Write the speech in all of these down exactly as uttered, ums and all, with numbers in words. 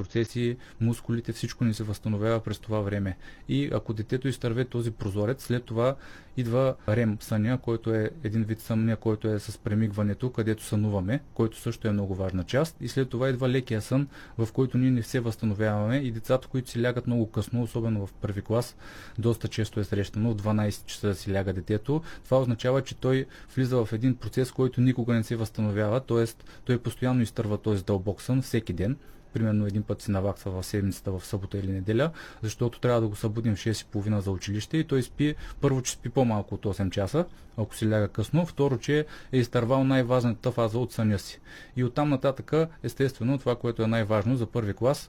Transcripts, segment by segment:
процеси, мускулите, всичко ни се възстановява през това време. И ако детето изтърве този прозорец, след това идва рем съня, който е един вид съня, който е с премигването, където сънуваме, който също е много важна част. И след това идва лекия сън, в който ние не се възстановяваме, и децата, които си лягат много късно, особено в първи клас, доста често е срещано, в дванайсет часа да си ляга детето. Това означава, че той влиза в един процес, който никога не се възстановява, т.е. той постоянно изтърва този дълбок сън всеки ден. Примерно един път си наваксва в седмицата, в събота или неделя, защото трябва да го събудим в шест и половина за училище, и той спи, първо, че спи по-малко от осем часа, ако си ляга късно, второ, че е изтървал най-важната фаза от съня си. И оттам нататък, естествено, това, което е най-важно за първи клас,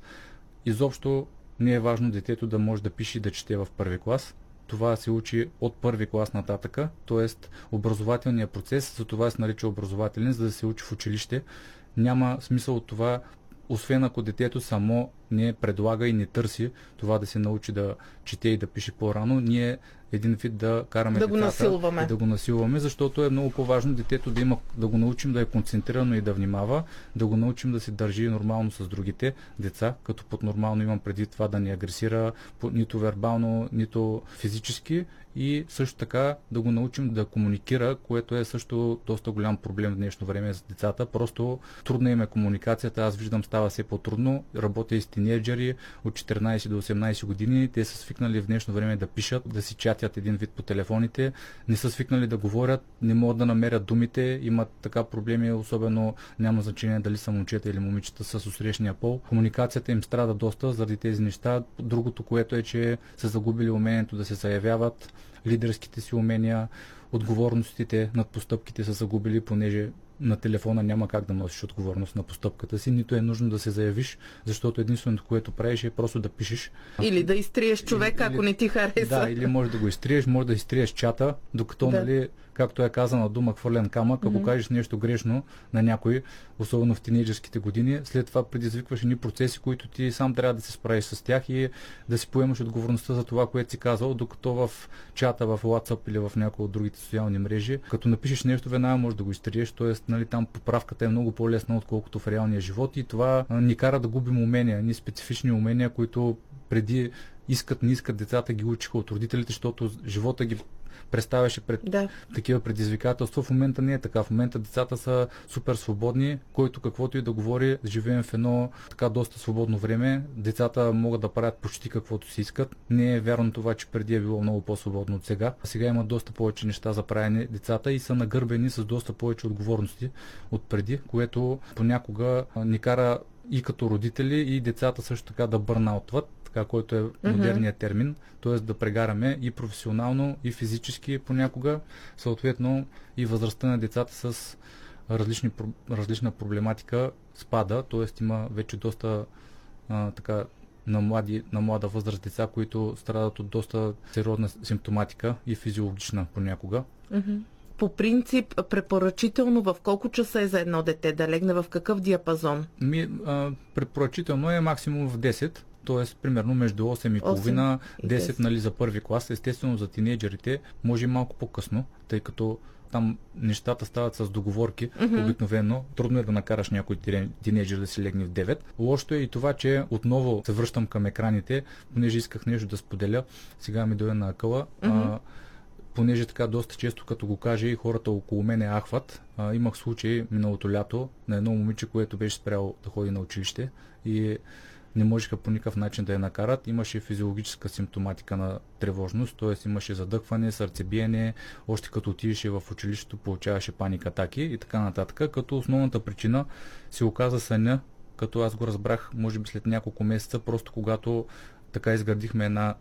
изобщо не е важно детето да може да пише и да чете в първи клас. Това се учи от първи клас нататъка, т.е. образователният процес, за това се нарича образователен, за да се учи в училище. Няма смисъл от това, освен ако детето само не предлага и не търси това да се научи да чете и да пише по-рано, ние един вид да караме да децата го насилваме. и да го насилваме, защото е много по-важно детето да има, да го научим да е концентрирано и да внимава, да го научим да се държи нормално с другите деца, като под нормално имам преди това да не агресира нито вербално, нито физически, и също така да го научим да комуникира, което е също доста голям проблем в днешно време за децата. Просто трудна им е комуникацията, аз виждам става все по-трудно. Работя и с тинейджери от четиринайсет до осемнайсет години, те са свикнали в днешно време да пишат, да си чатят един вид по телефоните, не са свикнали да говорят, не могат да намерят думите, имат така проблеми, особено няма значение дали са момчета или момичета с усрещния пол. Комуникацията им страда доста заради тези неща. Другото, което е, че са загубили умението да се заявяват, лидерските си умения, отговорностите над постъпките са загубили, понеже на телефона няма как да носиш отговорност на постъпката си, нито е нужно да се заявиш, защото единственото, което правиш, е просто да пишеш. Или да изтриеш човека, ако не ти хареса. Да, или може да го изтриеш, може да изтриеш чата, докато, да. нали, както е казана дума, хвърлен камък, ако mm-hmm. кажеш нещо грешно на някой, особено в тинейджерските години, след това предизвикваш едни процеси, които ти сам трябва да се справиш с тях и да си поемаш отговорността за това, което си казал, докато в чата, в WhatsApp или в някои от другите социални мрежи, като напишеш нещо, веднага можеш да го изтриеш, т.е. нали, там поправката е много по-лесна, отколкото в реалния живот, и това а, ни кара да губим умения, ни специфични умения, които преди искат, не искат децата, ги учиха от родителите, защото живота ги представяше пред да. такива предизвикателства. В момента не е така. В момента децата са супер свободни, който каквото и да говори, живеем в едно така доста свободно време. Децата могат да правят почти каквото си искат. Не е вярно това, че преди е било много по-свободно от сега. Сега има доста повече неща за правене децата и са нагърбени с доста повече отговорности от преди, което понякога ни кара и като родители, и децата също така да бърнаутват, така, който е модерният термин, т.е. да прегараме и професионално, и физически понякога, съответно и възрастта на децата с различни, различна проблематика спада, т.е. има вече доста а, така на, млади, на млада възраст деца, които страдат от доста сериозна симптоматика и физиологична понякога. Mm-hmm. По принцип, препоръчително в колко часа е за едно дете да легне, в какъв диапазон? Ми, а, препоръчително е максимум в десет, т.е. примерно между осем и половина, десет, нали, за първи клас. Естествено за тинейджерите може и малко по-късно, тъй като там нещата стават с договорки, mm-hmm. обикновено. Трудно е да накараш някой тинейджер да си легне в девет. Лошото е и това, че отново се връщам към екраните, понеже исках нещо да споделя. Сега ми дойде на акъла. Mm-hmm. А, понеже така доста често, като го кажа, и хората около мене ахват. А, имах случай миналото лято на едно момиче, което беше спряло да ходи на училище и не можеха по никакъв начин да я накарат. Имаше физиологическа симптоматика на тревожност, т.е. имаше задъхване, сърцебиене, още като отидеше в училището, получаваше паник атаки и така нататък, като основната причина се оказа съня, като аз го разбрах, може би след няколко месеца, просто когато така изградихме една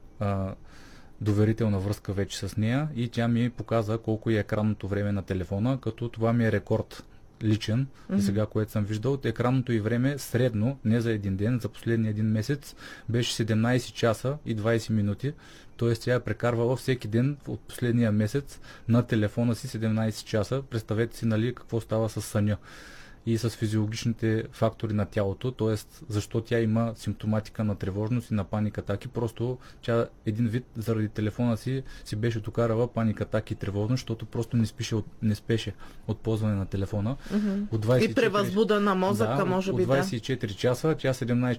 а, доверителна връзка вече с нея и тя ми показа колко е екранното време на телефона, като това ми е рекорд личен, mm-hmm. за сега, което съм виждал. Екранното и време средно, не за един ден, за последния един месец, беше седемнайсет часа и двайсет минути. Т.е. тя е прекарвала всеки ден от последния месец на телефона си седемнайсет часа. Представете си, нали, какво става с съня и с физиологичните фактори на тялото, т.е. защо тя има симптоматика на тревожност и на паник атаки. Просто тя един вид заради телефона си си беше докарала паник атаки и тревожност, защото просто не, спеше от, не спеше от ползване на телефона. Mm-hmm. От двайсет и четири... И превъзбуда на мозъка, да, може би, от двайсет и четири да. часа, тя седемнайсет